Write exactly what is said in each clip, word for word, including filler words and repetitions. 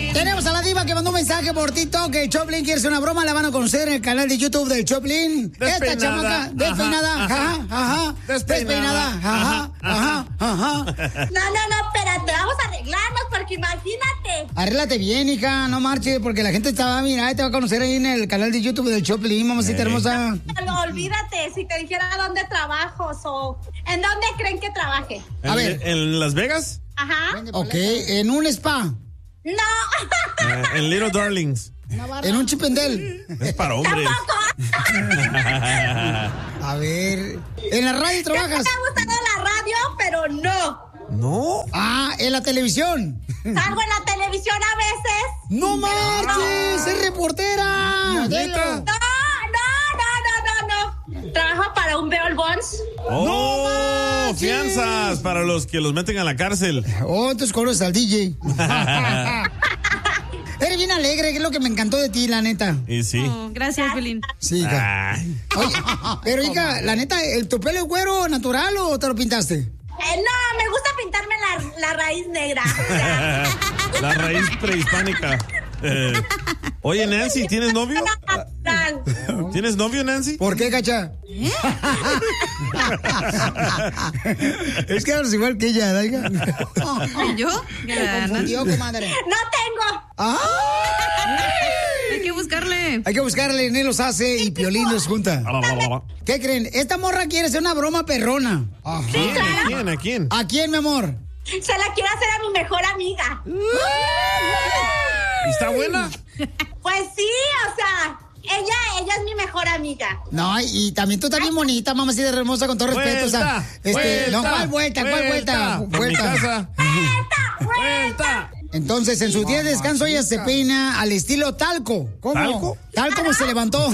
Tenemos a la diva que mandó un mensaje por TikTok que Choplin quiere hacer una broma. La van a conocer en el canal de YouTube del Choplin. Esta chamaca despeinada, ajá, ajá, despeinada, ajá, ajá, ajá. No, no, no, espérate, vamos a arreglarnos porque imagínate. Arréglate bien, hija, no marches, porque la gente te va a mirar y te va a conocer ahí en el canal de YouTube del Choplin, mamacita hermosa. No, olvídate, si te dijera dónde trabajo o en dónde creen que trabaje. A ver. ¿En Las Vegas? Ajá. Ok, en un spa. No. Eh, en Little Darlings. En un chipendel. Es para hombres. A ver, ¿en la radio trabajas? Me ha gustado la radio, pero no. ¿No? Ah, ¿en la televisión? Salgo en la televisión a veces. ¡No marches! ¡Es reportera! ¡Modelo! No, no, no, no, no, no. Trabajo para un bail bonds. ¡Oh! ¡No, fianzas para los que los meten a la cárcel! Oh, entonces conoces al D J. Eres bien alegre, que es lo que me encantó de ti, la neta. Y sí. Oh, gracias, Pelín. Sí, hija. Oye, pero hija, la neta, ¿el tu pelo es güero natural o te lo pintaste? Eh, no, me gusta pintarme la, la raíz negra. La raíz prehispánica. Eh, oye, Nancy, ¿tienes novio? ¿Tienes novio, Nancy? ¿Por qué, cacha? ¿Eh? Es que hablas igual que ella, hija. ¿Yo? Me confundió, comadre. No tengo. ¡Ah! Hay que buscarle. Hay que buscarle, Nel los hace y Piolín los junta. ¿Qué creen? Esta morra quiere hacer una broma perrona. Ajá. Sí, claro. ¿A quién? ¿A quién? ¿A quién, mi amor? Se la quiero hacer a mi mejor amiga. ¿Está buena? Pues sí, o sea, ella, ella es mi mejor amiga. No, y también tú estás bien bonita, mamacita hermosa, con todo respeto. O sea, este, vuelta, no, ¿cuál vuelta? ¿Cuál vuelta? Vuelta. Vuelta. Vuelta, vuelta. Entonces, en su día de descanso, ella se peina al estilo talco. ¿Cómo? ¿Talco? Tal como se levantó.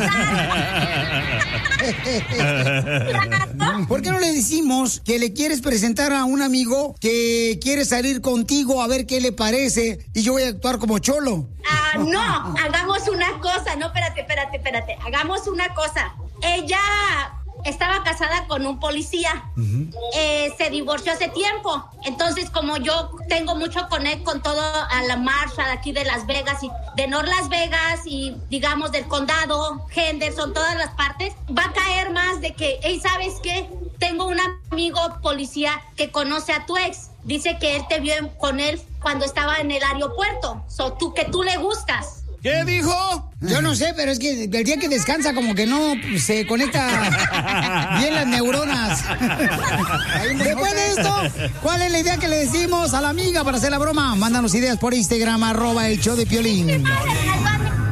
¿Por qué no le decimos que le quieres presentar a un amigo que quiere salir contigo a ver qué le parece y yo voy a actuar como cholo? Ah, no, hagamos una cosa. No, espérate, espérate, espérate. Hagamos una cosa. Ella estaba casada con un policía. Uh-huh. eh, se divorció hace tiempo. Entonces, como yo tengo mucho connect con todo a la marcha de aquí de Las Vegas y de North Las Vegas y digamos del condado, Henderson, todas las partes, va a caer más de que, hey, ¿sabes qué? Tengo un amigo policía que conoce a tu ex. Dice que él te vio con él cuando estaba en el aeropuerto. So, tú, que tú le gustas. ¿Qué dijo? Yo no sé, pero es que el día que descansa como que no pues, se conecta bien las neuronas. Después de esto, ¿cuál es la idea que le decimos a la amiga para hacer la broma? Mándanos ideas por Instagram, arroba el show de Piolín.